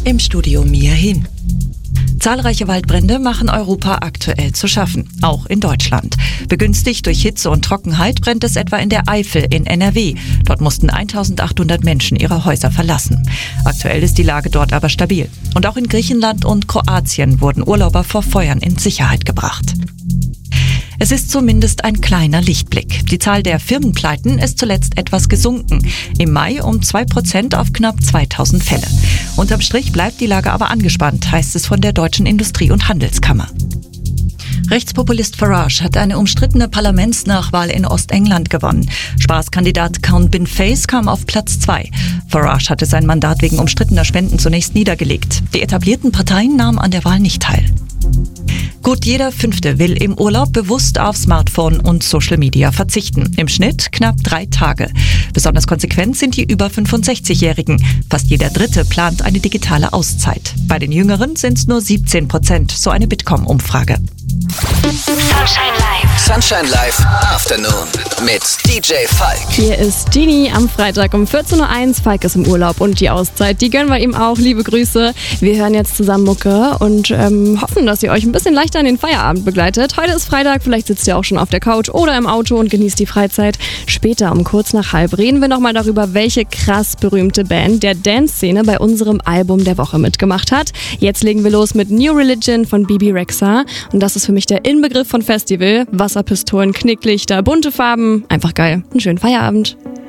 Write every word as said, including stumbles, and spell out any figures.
im Studio Mia Hin. Zahlreiche Waldbrände machen Europa aktuell zu schaffen, auch in Deutschland. Begünstigt durch Hitze und Trockenheit brennt es etwa in der Eifel in N R W. Dort mussten eintausendachthundert Menschen ihre Häuser verlassen. Aktuell ist die Lage dort aber stabil. Und auch in Griechenland und Kroatien wurden Urlauber vor Feuern in Sicherheit gebracht. Es ist zumindest ein kleiner Lichtblick. Die Zahl der Firmenpleiten ist zuletzt etwas gesunken. Im Mai um zwei Prozent auf knapp zweitausend Fälle. Unterm Strich bleibt die Lage aber angespannt, heißt es von der Deutschen Industrie- und Handelskammer. Rechtspopulist Farage hat eine umstrittene Parlamentsnachwahl in Ostengland gewonnen. Spaßkandidat Count Bin Face kam auf Platz zwei. Farage hatte sein Mandat wegen umstrittener Spenden zunächst niedergelegt. Die etablierten Parteien nahmen an der Wahl nicht teil. Gut jeder Fünfte will im Urlaub bewusst auf Smartphone und Social Media verzichten. Im Schnitt knapp drei Tage. Besonders konsequent sind die über fünfundsechzigjährigen. Fast jeder Dritte plant eine digitale Auszeit. Bei den Jüngeren sind es nur siebzehn Prozent, so eine Bitkom-Umfrage. Sunshine Live. Sunshine Live Afternoon mit D J Falk. Hier ist Genie am Freitag um vierzehn Uhr eins. Falk ist im Urlaub und die Auszeit, die gönnen wir ihm auch. Liebe Grüße. Wir hören jetzt zusammen Mucke und ähm, hoffen, dass ihr euch ein bisschen leichter in den Feierabend begleitet. Heute ist Freitag, vielleicht sitzt ihr auch schon auf der Couch oder im Auto und genießt die Freizeit. Später um kurz nach halb reden wir nochmal darüber, welche krass berühmte Band der Dance-Szene bei unserem Album der Woche mitgemacht hat. Jetzt legen wir los mit New Religion von Bebe Rexha und das ist für mich der Inbegriff von Festival. Wasserpistolen, Knicklichter, bunte Farben. Einfach geil. Einen schönen Feierabend.